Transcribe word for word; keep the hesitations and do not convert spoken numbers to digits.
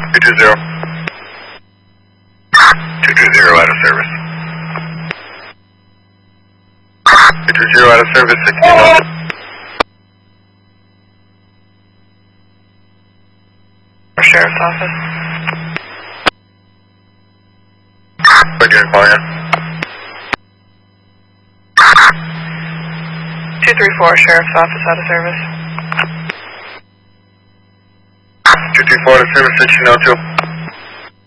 two two zero. two two zero out of service. two two zero out of service, sixteen oh two. Sheriff's Office. What are you calling in? two three four, Sheriff's Office, out of service. two two four out of service, sixteen oh two.